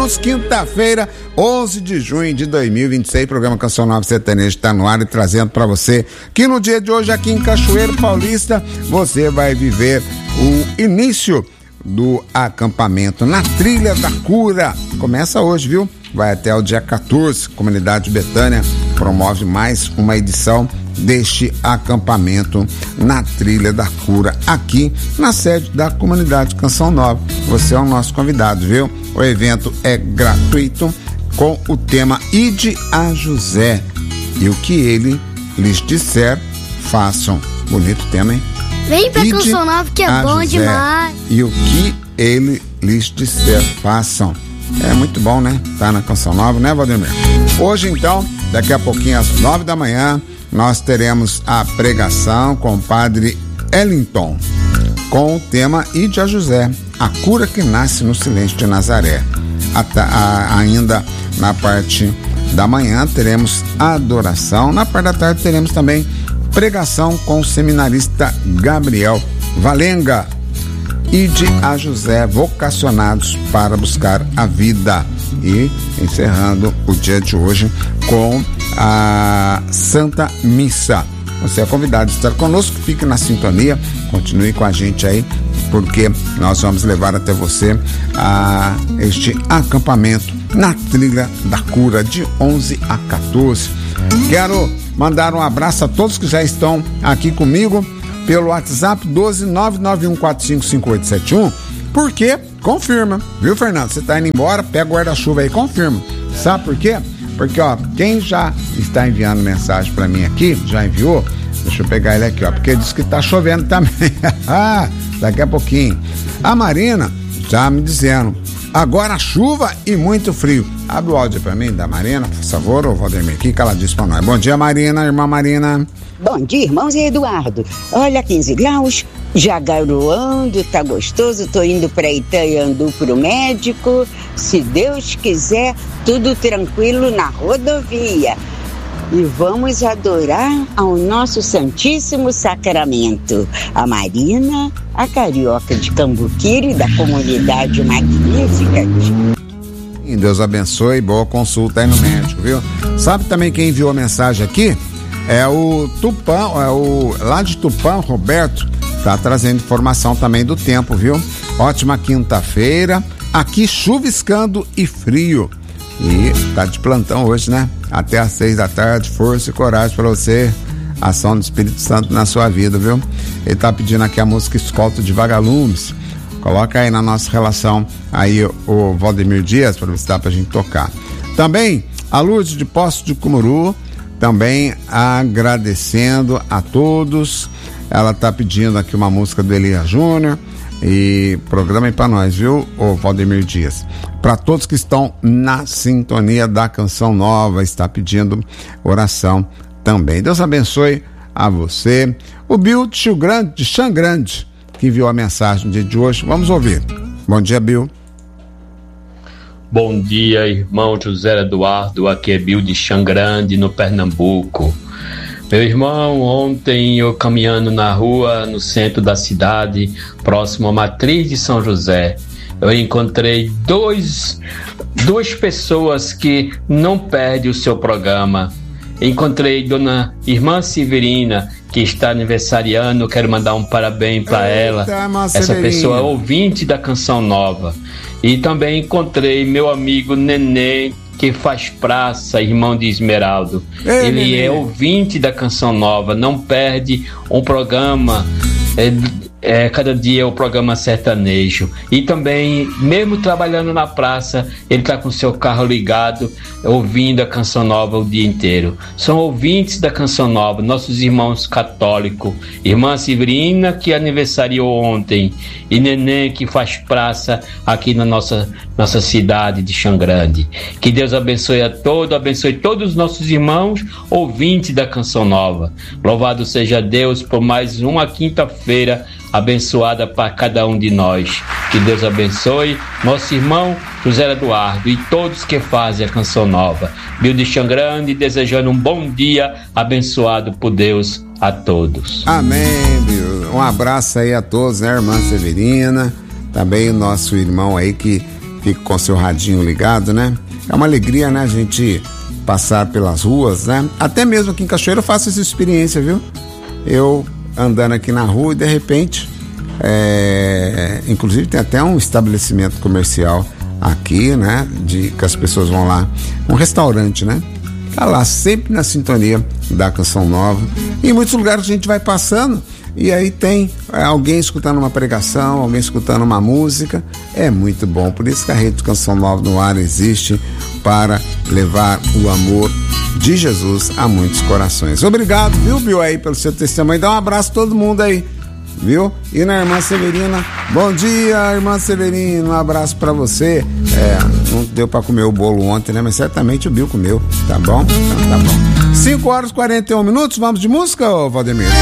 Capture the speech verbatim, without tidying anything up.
anos, quinta-feira, onze de junho de dois mil e vinte e seis, programa Canção Nova Sertaneja está no ar e trazendo para você que no dia de hoje aqui em Cachoeiro Paulista você vai viver o início do acampamento na Trilha da Cura. Começa hoje, viu? Vai até o dia quatorze. Comunidade Betânia promove mais uma edição deste acampamento na Trilha da Cura, aqui na sede da comunidade Canção Nova. Você é o nosso convidado, viu? O evento é gratuito com o tema Ide a José e o que ele lhes disser, façam. Bonito tema, hein? Vem pra Ide Canção Nova que é bom José, demais. E o que ele lhes disser, façam. É muito bom, né? Tá na Canção Nova, né, Valdemir? Hoje, então, daqui a pouquinho, às nove da manhã, nós teremos a pregação com o padre Ellington, com o tema Ide a José, a cura que nasce no silêncio de Nazaré. A, a, ainda na parte da manhã teremos adoração, na parte da tarde teremos também pregação com o seminarista Gabriel Valenga. Ide a José, vocacionados para buscar a vida. E encerrando o dia de hoje com a Santa Missa. Você é convidado a estar conosco, fique na sintonia, continue com a gente aí, porque nós vamos levar até você a este acampamento na Trilha da Cura de onze a quatorze. Quero mandar um abraço a todos que já estão aqui comigo pelo WhatsApp doze nove nove um quatro cinco cinco oito sete um, porque confirma, viu, Fernando? Você tá indo embora, pega o guarda-chuva aí, confirma. Sabe por quê? Porque, ó, quem já está enviando mensagem pra mim aqui, já enviou, deixa eu pegar ele aqui, ó, porque diz que tá chovendo também. Ah, daqui a pouquinho. A Marina já me dizendo, agora chuva e muito frio. Abre o áudio pra mim da Marina, por favor, ô Valdemir, que ela disse pra nós. Bom dia, Marina, irmã Marina. Bom dia, irmãos e Eduardo. Olha, quinze graus, já garoando, tá gostoso, tô indo pra Itaiandu pro médico. Se Deus quiser, tudo tranquilo na rodovia. E vamos adorar ao nosso Santíssimo Sacramento. A Marina, a carioca de Cambuquira, da comunidade magnífica. Deus abençoe, boa consulta aí no médico, viu? Sabe também quem enviou a mensagem aqui? É o Tupã, é o lá de Tupã, Roberto, tá trazendo informação também do tempo, viu? Ótima quinta-feira, aqui chuviscando e frio. E tá de plantão hoje, né? Até às seis da tarde, força e coragem pra você, ação do Espírito Santo na sua vida, viu? Ele tá pedindo aqui a música Escolta de Vagalumes. Coloca aí na nossa relação aí o, o Valdemir Dias pra ver se dá pra gente tocar. Também a Lourdes de Poço de Cumuru, também agradecendo a todos. Ela tá pedindo aqui uma música do Elias Júnior. E programem para nós, viu, o Valdemir Dias. Para todos que estão na sintonia da Canção Nova, está pedindo oração também. Deus abençoe a você. O Bill de Chão Grande, de Chão Grande, que enviou a mensagem no dia de hoje. Vamos ouvir. Bom dia, Bill. Bom dia, irmão José Eduardo. Aqui é Bill de Chão Grande, no Pernambuco. Meu irmão, ontem eu caminhando na rua, no centro da cidade, próximo à Matriz de São José, eu encontrei dois, duas pessoas que não perdem o seu programa. Encontrei Dona Irmã Severina, que está aniversariando, quero mandar um parabéns para ela. Essa pessoa é ouvinte da Canção Nova. E também encontrei meu amigo Nenê, que faz praça, irmão de Esmeraldo. Ei, ele Nenê. É ouvinte da Canção Nova, não perde um programa. É, é, cada dia é o programa sertanejo. E também, mesmo trabalhando na praça, ele está com seu carro ligado, ouvindo a Canção Nova o dia inteiro. São ouvintes da Canção Nova, nossos irmãos católicos. Irmã Severina, que aniversariou ontem, e Neném, que faz praça aqui na nossa, nossa cidade de Chão Grande. Que Deus abençoe a todos, abençoe todos os nossos irmãos ouvintes da Canção Nova. Louvado seja Deus por mais uma quinta-feira abençoada para cada um de nós. Que Deus abençoe nosso irmão José Eduardo e todos que fazem a Canção Nova. Bill de Chão Grande, desejando um bom dia abençoado por Deus a todos. Amém, Bill. Um abraço aí a todos, né, irmã Severina, também o nosso irmão aí que fique com seu radinho ligado, né? É uma alegria, né, a gente passar pelas ruas, né? Até mesmo aqui em Cachoeira eu faço essa experiência, viu? Eu andando aqui na rua e de repente, é... inclusive tem até um estabelecimento comercial aqui, né? De que as pessoas vão lá, um restaurante, né? Tá lá sempre na sintonia da Canção Nova. E em muitos lugares a gente vai passando e aí tem alguém escutando uma pregação, alguém escutando uma música. É muito bom. Por isso que a Rede Canção Nova no ar existe, para levar o amor de Jesus a muitos corações. Obrigado, viu, Bill, aí pelo seu testemunho. Dá um abraço a todo mundo aí, viu? E na irmã Severina, bom dia, irmã Severina, um abraço pra você. É, não deu pra comer o bolo ontem, né? Mas certamente o Bill comeu, tá bom? Então, tá bom. cinco horas e quarenta e um minutos, vamos de música, ô Valdemir?